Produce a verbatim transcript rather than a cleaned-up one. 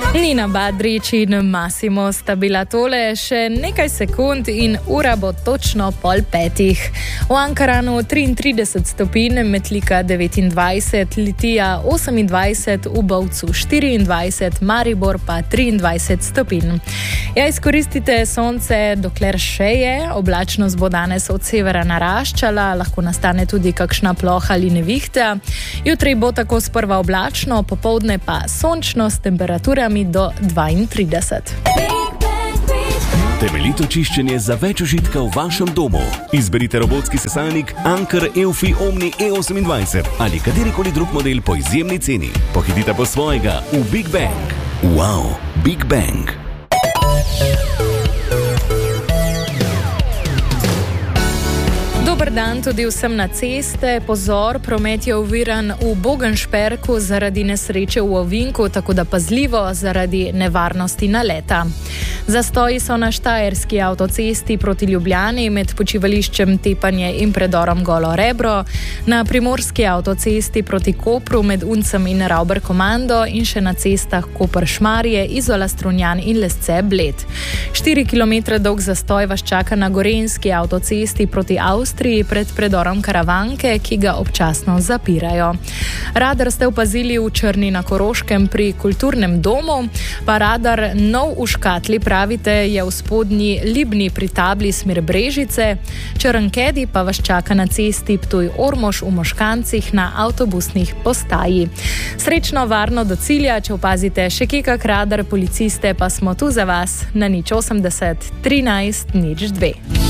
Nina Badrič in Massimo sta bila tole, še nekaj sekund in ura bo točno pol petih. V Ankaranu triintrideset stopinj, Metlika devetindvajset, Litija osemindvajset, v Bovcu štiriindvajset, Maribor pa triindvajset stopinj. Ja, izkoristite sonce, dokler še je. Oblačnost bo danes od severa naraščala, lahko nastane tudi kakšna ploha ali nevihta. Jutri bo tako sprva oblačno, popoldne pa sončno s temperaturami do dvaintrideset. Temeljito čiščenje za več užitka v vašem domu. Izberite robotski sesalnik Anker Eufy Omni E osemindvajset ali katerikoli drug model po izjemni ceni. Pohitite po svojega v Big Bang. Wow, Big Bang. Dober dan tudi vsem na ceste. Pozor, promet je oviran v Bogenšperku zaradi nesreče v ovinku, tako da pazljivo zaradi nevarnosti naleta. Zastoji so na štajerski avtocesti proti Ljubljani med počivališčem Tepanje in predorom Golo Rebro, na primorski avtocesti proti Kopru med Uncem in Rauber Komando in še na cestah Koper-Šmarje, Izola Strunjan in Lesce Bled. Štiri kilometre dolg zastoj vas čaka na gorenjski avtocesti proti Avstriji pred predorom Karavanke, ki ga občasno zapirajo. Radar ste opazili v Črni na Koroškem pri kulturnem domu, pa radar nov v škatli pravite je v spodnji Libni pri tabli smer Brežice, Črnkedi pa vas čaka na cesti Ptuj-Ormož v Moškancih na avtobusnih postaji. Srečno, varno do cilja, če opazite še kikak radar, policiste pa smo tu za vas na nič osemdeset trinajst nič dve.